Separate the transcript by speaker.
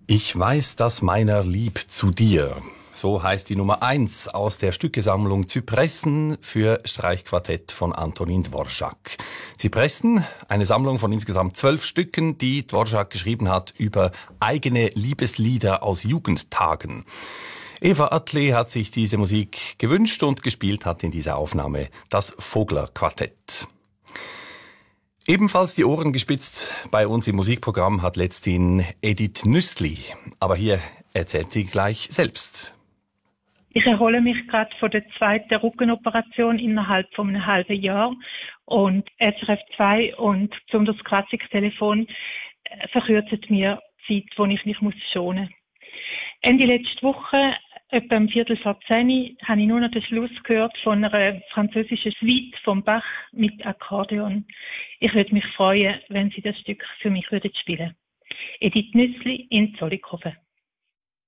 Speaker 1: Ich weiß, dass meiner lieb zu dir. So heißt die Nummer 1 aus der Stückesammlung Zypressen für Streichquartett von Antonin Dvorak. Zypressen, eine Sammlung von insgesamt 12 Stücken, die Dvorak geschrieben hat über eigene Liebeslieder aus Jugendtagen. Eva Attlee hat sich diese Musik gewünscht und gespielt hat in dieser Aufnahme das Vogler-Quartett. Ebenfalls die Ohren gespitzt bei uns im Musikprogramm hat letzthin Edith Nüssli. Aber hier erzählt sie gleich selbst.
Speaker 2: Ich erhole mich gerade von der zweiten Rückenoperation innerhalb von einem halben Jahr. Und SRF 2 und besonders das Klassiktelefon verkürzen mir die Zeit, wo ich mich schonen muss. Ende letzte Woche, etwa um 9:45, habe ich nur noch den Schluss gehört von einer französischen Suite von Bach mit Akkordeon. Ich würde mich freuen, wenn Sie das Stück für mich spielen würden. Edith Nüssli in Zollikofen.